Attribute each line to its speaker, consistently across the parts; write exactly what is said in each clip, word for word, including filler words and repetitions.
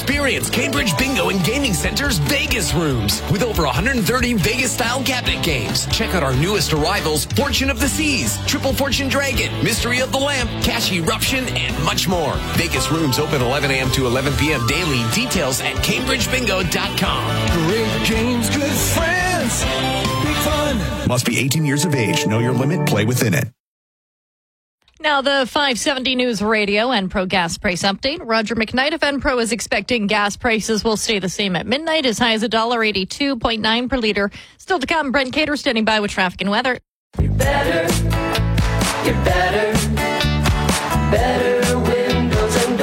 Speaker 1: Experience Cambridge Bingo and Gaming Center's Vegas Rooms with over one hundred thirty Vegas-style cabinet games. Check out our newest arrivals, Fortune of the Seas, Triple Fortune Dragon, Mystery of the Lamp, Cash Eruption, and much more. Vegas Rooms open eleven a.m. to eleven p.m. daily. Details at cambridge bingo dot com.
Speaker 2: Great games, good friends, big fun.
Speaker 3: Must be eighteen years of age. Know your limit. Play within it.
Speaker 4: Now, the five seventy News Radio Enpro gas price update. Roger McKnight of Enpro is expecting gas prices will stay the same at midnight, as high as one dollar eighty-two point nine per liter. Still to come, Brent Cater standing by with traffic and weather.
Speaker 2: You're better, you're better, better windows and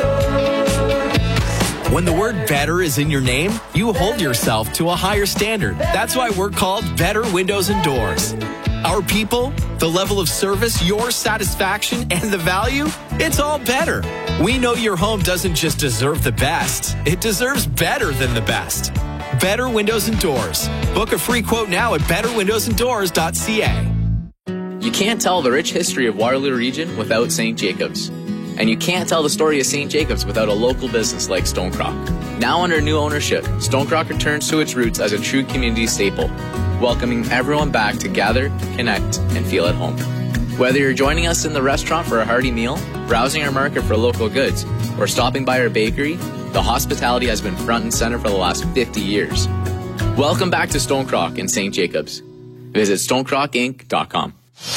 Speaker 2: doors.
Speaker 5: When the word better is in your name, you hold yourself to a higher standard. That's why we're called Better Windows and Doors. Our people, the level of service, your satisfaction, and the value, it's all better. We know your home doesn't just deserve the best, it deserves better than the best. Better Windows and Doors. Book a free quote now at better windows and doors dot c a.
Speaker 6: You can't tell the rich history of Waterloo Region without Saint Jacobs. And you can't tell the story of Saint Jacobs without a local business like Stonecrock. Now under new ownership, Stonecrock returns to its roots as a true community staple, welcoming everyone back to gather, connect, and feel at home. Whether you're joining us in the restaurant for a hearty meal, browsing our market for local goods, or stopping by our bakery, the hospitality has been front and center for the last fifty years. Welcome back to Stonecrock in Saint Jacobs. Visit stonecrock inc dot com.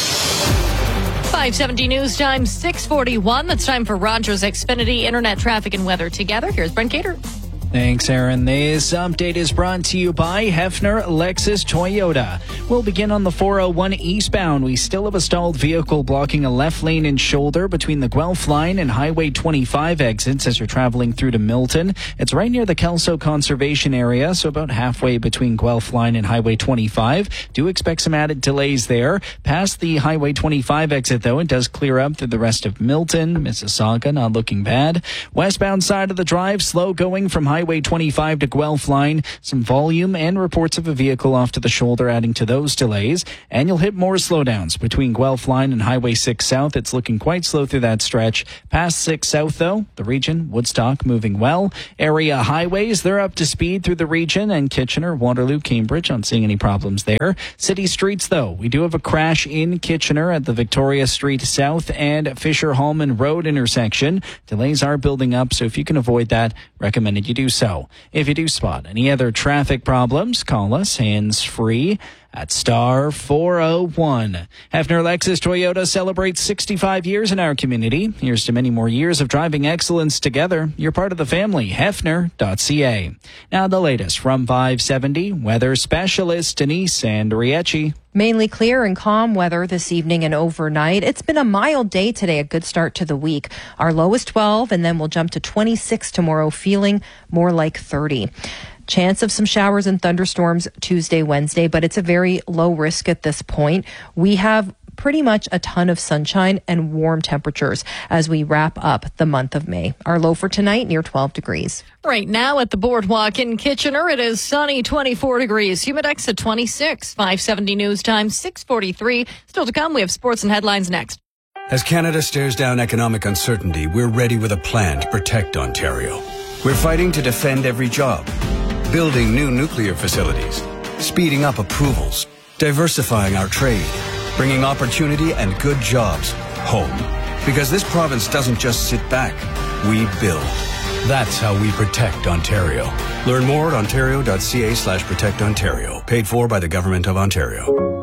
Speaker 4: five seventy News Time, six forty-one. That's time for Rogers Xfinity Internet Traffic and Weather together. Here's Brent Cater.
Speaker 7: Thanks, Aaron. This update is brought to you by Hefner Lexus Toyota. We'll begin on the four oh one eastbound. We still have a stalled vehicle blocking a left lane and shoulder between the Guelph line and Highway twenty-five exits as you're traveling through to Milton. It's right near the Kelso Conservation Area, so about halfway between Guelph line and Highway twenty-five. Do expect some added delays there. Past the Highway twenty-five exit, though, it does clear up through the rest of Milton. Mississauga, not looking bad. Westbound side of the drive, slow going from Highway Highway twenty-five to Guelph line. Some volume and reports of a vehicle off to the shoulder adding to those delays. And you'll hit more slowdowns between Guelph line and Highway six South. It's looking quite slow through that stretch. Past six South, though, the region, Woodstock, moving well. Area highways, they're up to speed through the region, and Kitchener, Waterloo, Cambridge, not seeing any problems there. City streets, though, we do have a crash in Kitchener at the Victoria Street South and Fisher-Hallman Road intersection. Delays are building up, so if you can avoid that, recommended you do so. If you do spot any other traffic problems, call us hands-free at star four oh one. Hefner Lexus Toyota celebrates sixty-five years in our community. Here's to many more years of driving excellence together. You're part of the family. Hefner dot c a. Now the latest from five seventy weather specialist Denise Andriecci.
Speaker 8: Mainly clear and calm weather this evening and overnight. It's been a mild day today, a good start to the week. Our low is twelve, and then we'll jump to twenty-six tomorrow, feeling more like thirty. Chance of some showers and thunderstorms Tuesday, Wednesday, but it's a very low risk at this point. We have pretty much a ton of sunshine and warm temperatures as we wrap up the month of May. Our low for tonight, near twelve degrees.
Speaker 4: Right now at the Boardwalk in Kitchener, it is sunny, twenty-four degrees. Humidex at twenty-six. five seventy News Time, six forty-three. Still to come, we have sports and headlines next.
Speaker 9: As Canada stares down economic uncertainty, we're ready with a plan to protect Ontario. We're fighting to defend every job, building new nuclear facilities, speeding up approvals, diversifying our trade, bringing opportunity and good jobs home. Because this province doesn't just sit back, we build. That's how we protect Ontario. Learn more at ontario dot c a slash protect Ontario. Paid for by the Government of Ontario.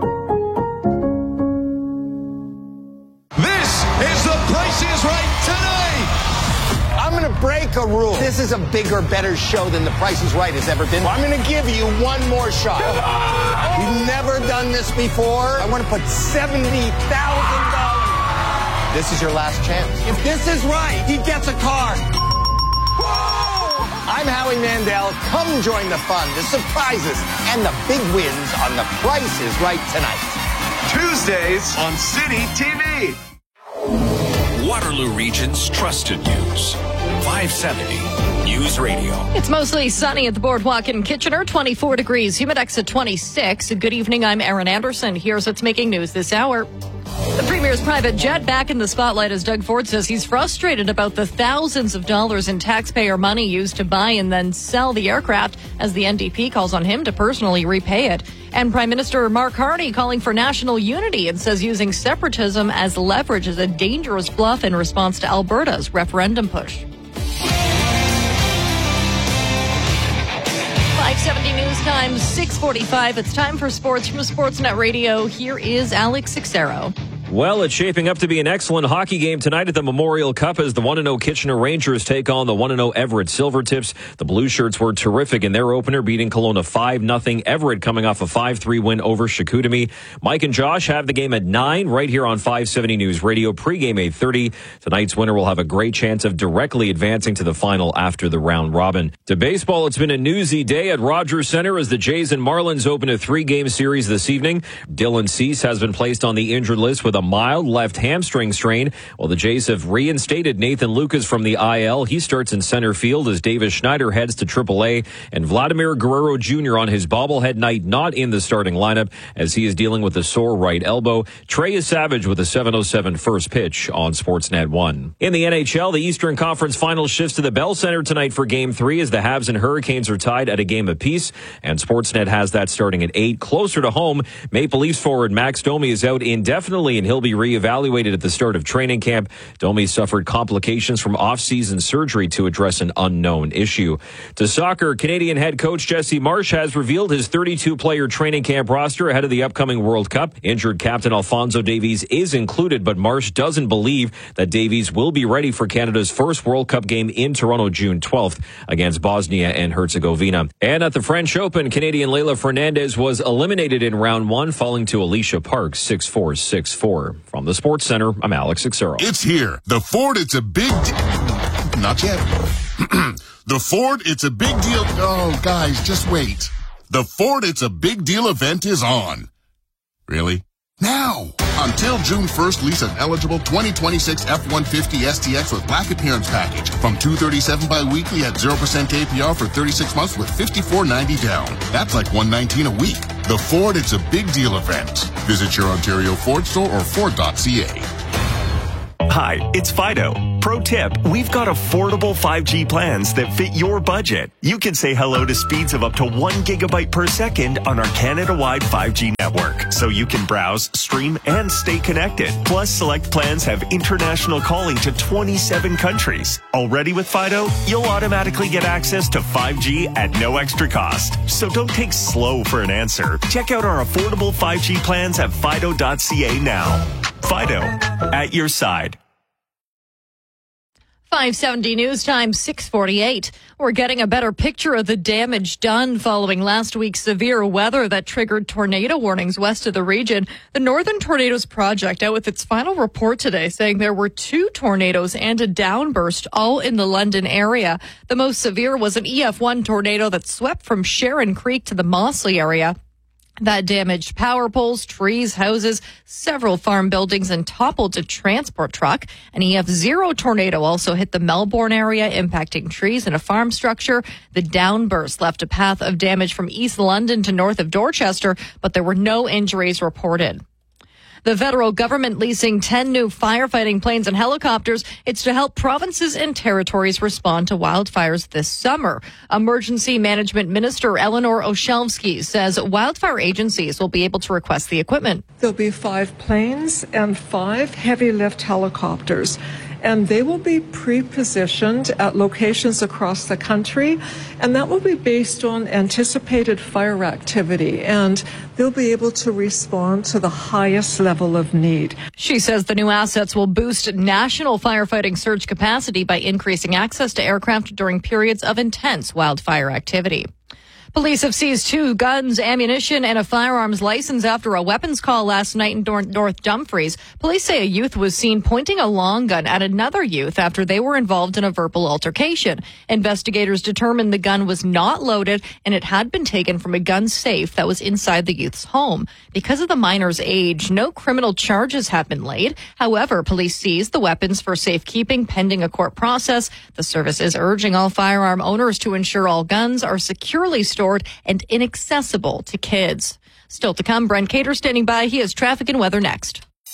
Speaker 2: This is The Price is Right today.
Speaker 10: I'm going to break a rule. This is a bigger, better show than The Price is Right has ever been. I'm going to give you one more shot. We've never done this before. I want to put seventy thousand dollars. This is your last chance. If this is right, he gets a car. Whoa! I'm Howie Mandel. Come join the fun, the surprises, and the big wins on The Price is Right tonight.
Speaker 11: Tuesdays on City T V.
Speaker 3: Waterloo Region's trusted news. five seventy News Radio.
Speaker 4: It's mostly sunny at the Boardwalk in Kitchener, twenty-four degrees. Humidex at twenty-six. Good evening, I'm Erin Anderson. Here's what's making news this hour. The Premier's private jet back in the spotlight as Doug Ford says he's frustrated about the thousands of dollars in taxpayer money used to buy and then sell the aircraft, as the N D P calls on him to personally repay it. And Prime Minister Mark Carney calling for national unity and says using separatism as leverage is a dangerous bluff in response to Alberta's referendum push. five seventy News Time, six forty-five. It's time for sports from Sportsnet Radio. Here is Alex Sixero.
Speaker 12: Well, it's shaping up to be an excellent hockey game tonight at the Memorial Cup as the one and oh Kitchener Rangers take on the one and oh Everett Silvertips. The Blue Shirts were terrific in their opener, beating Kelowna five nothing. Everett coming off a five three win over Chicoutimi. Mike and Josh have the game at nine right here on five seventy News Radio. Pre-game eight thirty. Tonight's winner will have a great chance of directly advancing to the final after the round robin. To baseball, it's been a newsy day at Rogers Center as the Jays and Marlins open a three-game series this evening. Dylan Cease has been placed on the injured list with a mild left hamstring strain, while the Jays have reinstated Nathan Lucas from the I L. He starts in center field as Davis Schneider heads to triple A, and Vladimir Guerrero Junior on his bobblehead night not in the starting lineup as he is dealing with a sore right elbow. Trey is Savage with a seven oh seven first pitch on Sportsnet one. In the N H L, the Eastern Conference Finals shifts to the Bell Center tonight for Game three as the Habs and Hurricanes are tied at a game apiece, and Sportsnet has that starting at eight. Closer to home, Maple Leafs forward Max Domi is out indefinitely, and he'll be re-evaluated at the start of training camp. Domi suffered complications from off-season surgery to address an unknown issue. To soccer, Canadian head coach Jesse Marsh has revealed his thirty-two player training camp roster ahead of the upcoming World Cup. Injured captain Alphonso Davies is included, but Marsh doesn't believe that Davies will be ready for Canada's first World Cup game in Toronto June twelfth against Bosnia and Herzegovina. And at the French Open, Canadian Leylah Fernandez was eliminated in round one, falling to Alicia Parks six four, six four. From the Sports Center, I'm Alex Sixero.
Speaker 13: It's here. The Ford, it's a big deal. Not yet. The Ford, it's a big deal. Oh, guys, just wait. The Ford, it's a big deal event is on. Really? Now! Until June first, lease an eligible twenty twenty-six F one fifty S T X with black appearance package from two thirty-seven bi-weekly at zero percent A P R for thirty-six months with fifty-four ninety down. That's like one nineteen a week. The Ford, it's a big deal event. Visit your Ontario Ford store or Ford dot C A.
Speaker 14: Hi, it's Fido. Pro tip, we've got affordable five G plans that fit your budget. You can say hello to speeds of up to one gigabyte per second on our Canada-wide five G network, so you can browse, stream, and stay connected. Plus, select plans have international calling to twenty-seven countries. Already with Fido, you'll automatically get access to five G at no extra cost. So don't take slow for an answer. Check out our affordable five G plans at Fido dot C A now. Fido, at your side.
Speaker 4: five seventy News Time, six forty-eight. We're getting a better picture of the damage done following last week's severe weather that triggered tornado warnings west of the region. The Northern Tornadoes Project out with its final report today saying there were two tornadoes and a downburst all in the London area. The most severe was an E F one tornado that swept from Sharon Creek to the Mossley area. That damaged power poles, trees, houses, several farm buildings, and toppled a transport truck. An E F zero tornado also hit the Melbourne area, impacting trees and a farm structure. The downburst left a path of damage from East London to north of Dorchester, but there were no injuries reported. The federal government leasing ten new firefighting planes and helicopters. It's to help provinces and territories respond to wildfires this summer. Emergency Management Minister Eleanor Oshelvsky says wildfire agencies will be able to request the equipment.
Speaker 15: There'll be five planes and five heavy lift helicopters, and they will be pre-positioned at locations across the country, and that will be based on anticipated fire activity, and they'll be able to respond to the highest level of need.
Speaker 4: She says the new assets will boost national firefighting surge capacity by increasing access to aircraft during periods of intense wildfire activity. Police have seized two guns, ammunition, and a firearms license after a weapons call last night in North Dumfries. Police say a youth was seen pointing a long gun at another youth after they were involved in a verbal altercation. Investigators determined the gun was not loaded and it had been taken from a gun safe that was inside the youth's home. Because of the minor's age, no criminal charges have been laid. However, police seized the weapons for safekeeping pending a court process. The service is urging all firearm owners to ensure all guns are securely stored and inaccessible to kids. Still to come, Brent Cater standing by. He has traffic and weather next.